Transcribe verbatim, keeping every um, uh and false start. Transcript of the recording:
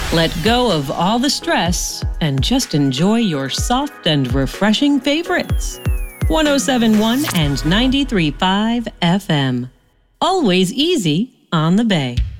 Let go of all the stress and just enjoy your soft and refreshing favorites. one oh seven point one and ninety-three point five F M. Always easy on the Bay.